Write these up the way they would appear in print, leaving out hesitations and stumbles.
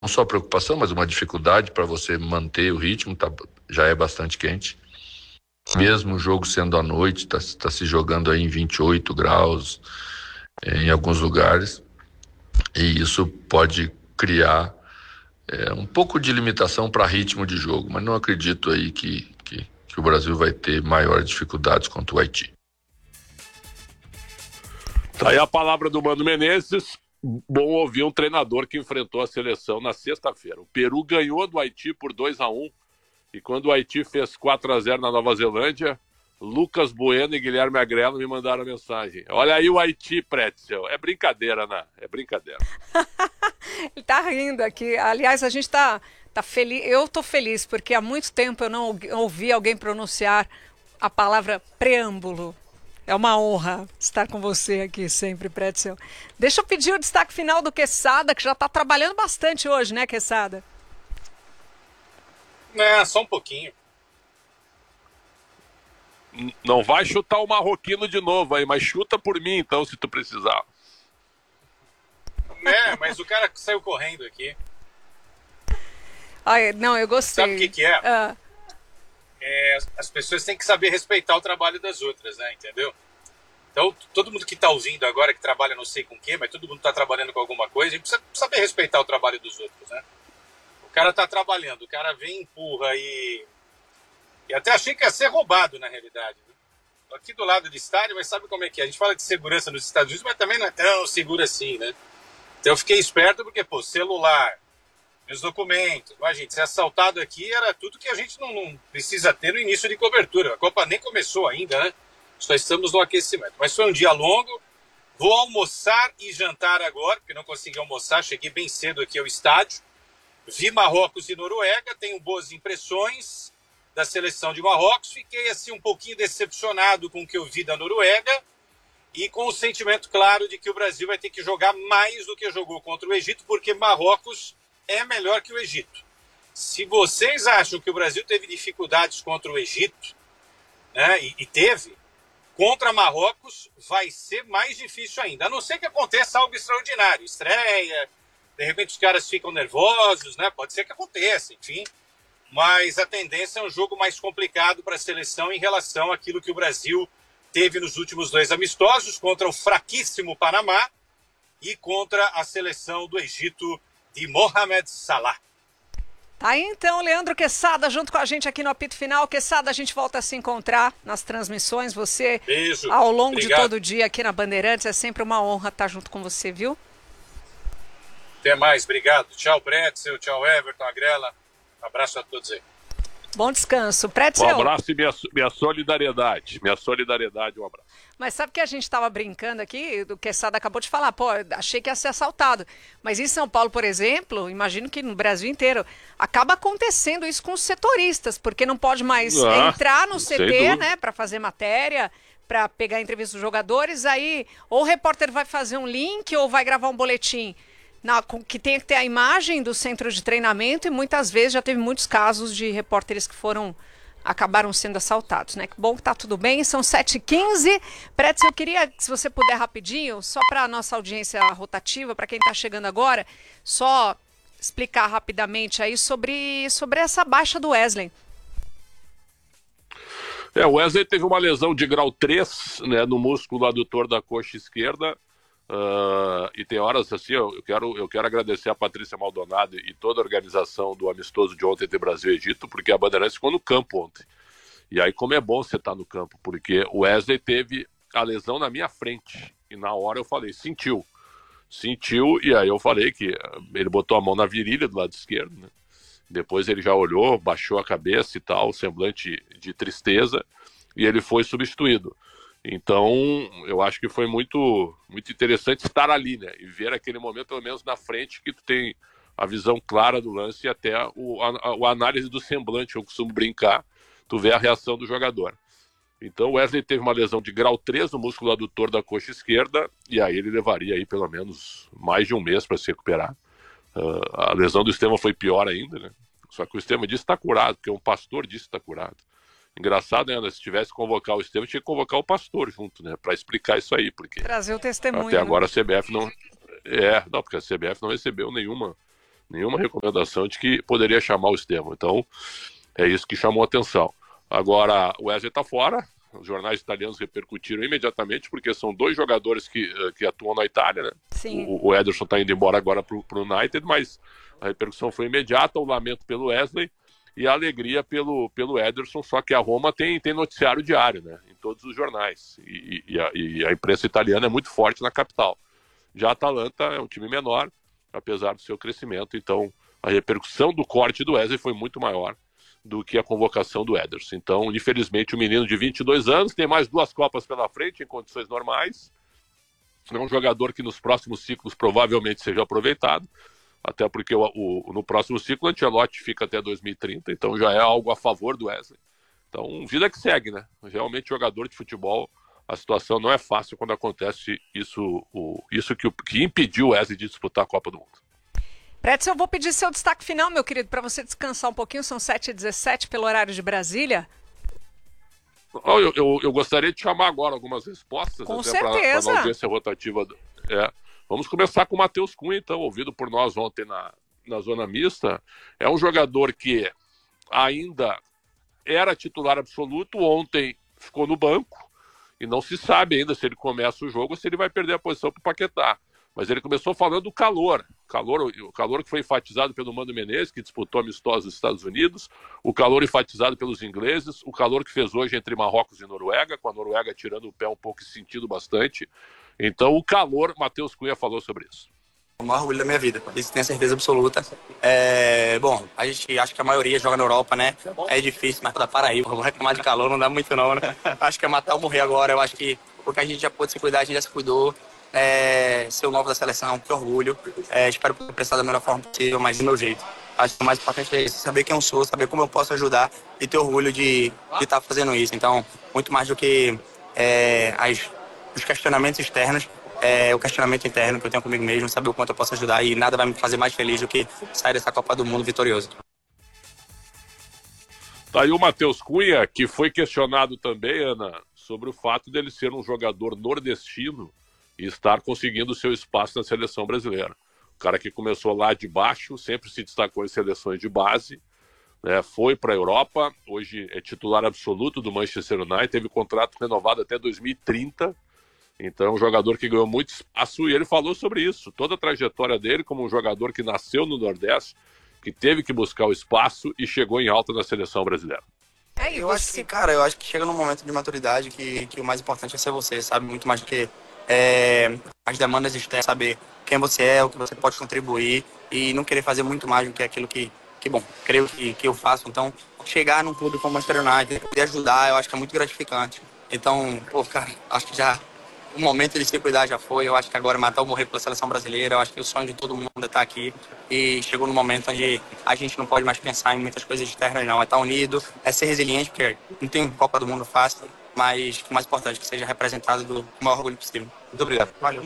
não só preocupação, mas uma dificuldade para você manter o ritmo, já é bastante quente. Mesmo o jogo sendo à noite, tá se jogando aí em 28 graus em alguns lugares, e isso pode criar um pouco de limitação para ritmo de jogo, mas não acredito aí que o Brasil vai ter maiores dificuldades contra o Haiti. Tá aí a palavra do Mano Menezes. Bom ouvir um treinador que enfrentou a seleção na sexta-feira. O Peru ganhou do Haiti por 2-1, e quando o Haiti fez 4-0 na Nova Zelândia, Lucas Bueno e Guilherme Agrelo me mandaram mensagem. Olha aí o Haiti, Pretzel. É brincadeira, né? É brincadeira. Ele tá rindo aqui. Aliás, a gente tá feliz. Eu tô feliz, porque há muito tempo eu não ouvi alguém pronunciar a palavra preâmbulo. É uma honra estar com você aqui sempre, Pretzel. Deixa eu pedir o destaque final do Quesada, que já está trabalhando bastante hoje, né, Quesada? Só um pouquinho. Não vai chutar o marroquino de novo aí, mas chuta por mim, então, se tu precisar. Mas o cara saiu correndo aqui. Não, eu gostei. Sabe o que é? As pessoas têm que saber respeitar o trabalho das outras, né? Entendeu? Então, todo mundo que está ouvindo agora, que trabalha não sei com o quê, mas todo mundo está trabalhando com alguma coisa, a gente precisa saber respeitar o trabalho dos outros, né? O cara está trabalhando, o cara vem, empurra e até achei que ia ser roubado, na realidade. Né? Tô aqui do lado do estádio, mas sabe como é que é? A gente fala de segurança nos Estados Unidos, mas também não é tão seguro assim, né? Então eu fiquei esperto porque, celular, meus documentos, imagina, ser assaltado aqui era tudo que a gente não precisa ter no início de cobertura. A Copa nem começou ainda, né? Só estamos no aquecimento. Mas foi um dia longo. Vou almoçar e jantar agora, porque não consegui almoçar. Cheguei bem cedo aqui ao estádio. Vi Marrocos e Noruega. Tenho boas impressões da seleção de Marrocos. Fiquei assim um pouquinho decepcionado com o que eu vi da Noruega. E com o sentimento claro de que o Brasil vai ter que jogar mais do que jogou contra o Egito, porque Marrocos é melhor que o Egito. Se vocês acham que o Brasil teve dificuldades contra o Egito, né, e teve, contra Marrocos vai ser mais difícil ainda. A não ser que aconteça algo extraordinário. Estreia, de repente os caras ficam nervosos, né? Pode ser que aconteça, enfim. Mas a tendência é um jogo mais complicado para a seleção em relação àquilo que o Brasil teve nos últimos 2 amistosos, contra o fraquíssimo Panamá e contra a seleção do Egito de Mohamed Salah. Tá aí então, Leandro Quesada, junto com a gente aqui no Apito Final. Quesada, a gente volta a se encontrar nas transmissões. Você, beijo, ao longo obrigado. de todo o dia aqui na Bandeirantes, é sempre uma honra estar junto com você, viu? Até mais, obrigado. Tchau, Pretzel, tchau, Everton, Agrela. Abraço a todos aí. Bom descanso. Pretzel. Um abraço e minha solidariedade. Minha solidariedade, um abraço. Mas sabe que a gente estava brincando aqui, o Quesada acabou de falar, achei que ia ser assaltado. Mas em São Paulo, por exemplo, imagino que no Brasil inteiro, acaba acontecendo isso com os setoristas, porque não pode mais entrar no CT, né, para fazer matéria, para pegar a entrevista dos jogadores, aí ou o repórter vai fazer um link ou vai gravar um boletim que tem que ter a imagem do centro de treinamento, e muitas vezes já teve muitos casos de repórteres que acabaram sendo assaltados, né? Que bom que tá tudo bem, são 7h15. Pretzel, eu queria, se você puder rapidinho, só para a nossa audiência rotativa, para quem está chegando agora, só explicar rapidamente aí sobre essa baixa do Wesley. O Wesley teve uma lesão de grau 3, né, no músculo adutor da coxa esquerda. E tem horas assim, eu quero agradecer a Patrícia Maldonado e toda a organização do amistoso de ontem entre Brasil e Egito, porque a Bandeirantes ficou no campo ontem. E aí como é bom você estar no campo, porque o Wesley teve a lesão na minha frente, e na hora eu falei, sentiu, e aí eu falei que ele botou a mão na virilha do lado esquerdo, né? Depois ele já olhou, baixou a cabeça e tal, semblante de tristeza, e ele foi substituído. Então, eu acho que foi muito, muito interessante estar ali, né? E ver aquele momento, pelo menos na frente, que tu tem a visão clara do lance e até a análise do semblante, eu costumo brincar, tu vê a reação do jogador. Então, o Wesley teve uma lesão de grau 3 no músculo adutor da coxa esquerda, e aí ele levaria aí pelo menos mais de um mês para se recuperar. A lesão do Estevam foi pior ainda, né? Só que o Estevam disse que está curado, porque um pastor disse que está curado. Engraçado, né? Se tivesse que convocar o Estevam, tinha que convocar o pastor junto, né? Para explicar isso aí, porque trazer o testemunho. Até agora a CBF não. Não, porque a CBF não recebeu Nenhuma recomendação de que poderia chamar o Estevão. Então, é isso que chamou a atenção. Agora, o Wesley está fora. Os jornais italianos repercutiram imediatamente, porque são 2 jogadores que atuam na Itália, né? Sim. O Ederson está indo embora agora para o United, mas a repercussão foi imediata, o lamento pelo Wesley e a alegria pelo Ederson, só que a Roma tem noticiário diário, né? Em todos os jornais. E a imprensa italiana é muito forte na capital. Já a Atalanta é um time menor, apesar do seu crescimento, então a repercussão do corte do Wesley foi muito maior do que a convocação do Ederson. Então, infelizmente, o menino de 22 anos tem mais 2 Copas pela frente, em condições normais. É um jogador que nos próximos ciclos provavelmente seja aproveitado, até porque no próximo ciclo o Ancelotti fica até 2030, então já é algo a favor do Wesley. Então, vida que segue, né? Realmente, jogador de futebol, a situação não é fácil quando acontece isso que impediu o Wesley de disputar a Copa do Mundo. Pretzel, eu vou pedir seu destaque final, meu querido, para você descansar um pouquinho. São 7h17 pelo horário de Brasília. Eu gostaria de chamar agora algumas respostas. Com até certeza. Para a audiência rotativa. Vamos começar com o Matheus Cunha, então, ouvido por nós ontem na Zona Mista. É um jogador que ainda era titular absoluto, ontem ficou no banco, e não se sabe ainda se ele começa o jogo ou se ele vai perder a posição para o Paquetá. Mas ele começou falando do calor. O calor que foi enfatizado pelo Mano Menezes, que disputou amistosos nos Estados Unidos, o calor enfatizado pelos ingleses, o calor que fez hoje entre Marrocos e Noruega, com a Noruega tirando o pé um pouco e sentindo bastante. Então, o calor, Matheus Cunha falou sobre isso. O maior orgulho da minha vida, isso tenho certeza absoluta. Bom, a gente acha que a maioria joga na Europa, né? É difícil, mas da Paraíba, vou reclamar de calor, não dá muito não, né? Acho que é matar ou morrer agora. Eu acho que porque a gente já pôde se cuidar, a gente já se cuidou. Ser o novo da seleção, que orgulho. Espero ter prestado da melhor forma possível, mas do meu jeito. Acho que o mais importante é isso, saber quem eu sou, saber como eu posso ajudar e ter orgulho de estar fazendo isso. Então, muito mais do que os questionamentos externos, o questionamento interno que eu tenho comigo mesmo, saber o quanto eu posso ajudar, e nada vai me fazer mais feliz do que sair dessa Copa do Mundo vitorioso. Tá aí o Matheus Cunha, que foi questionado também, Ana, sobre o fato dele ser um jogador nordestino e estar conseguindo o seu espaço na seleção brasileira. O cara que começou lá de baixo, sempre se destacou em seleções de base, né, foi para a Europa, hoje é titular absoluto do Manchester United, teve contrato renovado até 2030, então é um jogador que ganhou muito espaço, e ele falou sobre isso, toda a trajetória dele como um jogador que nasceu no Nordeste, que teve que buscar o espaço e chegou em alta na seleção brasileira. Eu acho que chega num momento de maturidade que o mais importante é ser você, sabe? Muito mais do que as demandas externas, saber quem você é, o que você pode contribuir e não querer fazer muito mais do que aquilo que bom, creio que eu faço. Então, chegar num clube como o Manchester United, poder ajudar, eu acho que é muito gratificante. Então, cara, acho que já o momento de se cuidar já foi. Eu acho que agora matar ou morrer pela seleção brasileira, eu acho que o sonho de todo mundo é estar aqui, e chegou no momento onde a gente não pode mais pensar em muitas coisas externas, não. É estar unido, é ser resiliente, porque não tem Copa do Mundo fácil, mas o mais importante é que seja representado do maior orgulho possível. Muito obrigado. Valeu.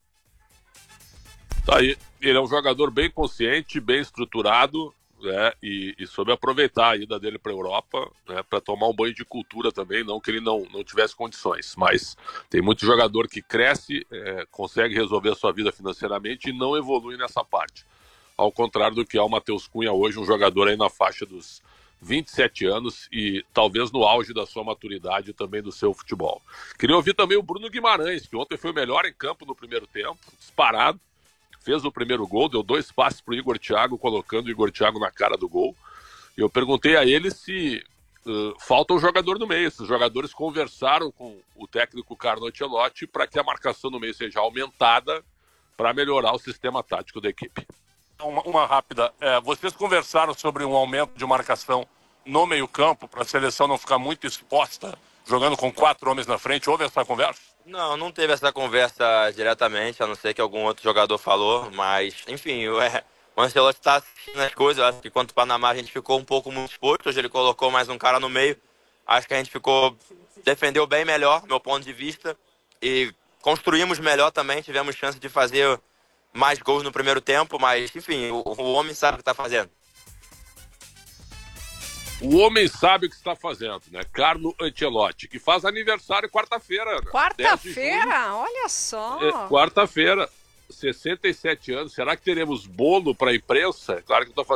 Tá aí. Ele é um jogador bem consciente, bem estruturado, né, e soube aproveitar a ida dele para a Europa, né, para tomar um banho de cultura também, não que ele não tivesse condições, mas tem muito jogador que cresce, consegue resolver a sua vida financeiramente e não evolui nessa parte, ao contrário do que é o Matheus Cunha hoje, um jogador aí na faixa dos 27 anos e talvez no auge da sua maturidade e também do seu futebol. Queria ouvir também o Bruno Guimarães, que ontem foi o melhor em campo no primeiro tempo, disparado, fez o primeiro gol, deu 2 passes para o Igor Thiago, colocando o Igor Thiago na cara do gol. E eu perguntei a ele se falta um jogador no meio. Esses jogadores conversaram com o técnico Carlo Ancelotti para que a marcação no meio seja aumentada para melhorar o sistema tático da equipe. Uma rápida. Vocês conversaram sobre um aumento de marcação no meio-campo para a seleção não ficar muito exposta, jogando com 4 homens na frente? Houve essa conversa? Não teve essa conversa diretamente, a não ser que algum outro jogador falou, mas, enfim, o Ancelotti está assistindo as coisas. Eu acho que quanto ao Panamá a gente ficou um pouco muito exposto, hoje ele colocou mais um cara no meio, acho que a gente defendeu bem melhor, do meu ponto de vista, e construímos melhor também, tivemos chance de fazer mais gols no primeiro tempo, mas, enfim, o homem sabe o que está fazendo. O homem sabe o que está fazendo, né? Carlo Ancelotti, que faz aniversário quarta-feira. Né? Quarta-feira? Olha só. Quarta-feira. 67 anos, será que teremos bolo para a imprensa? Claro que eu estou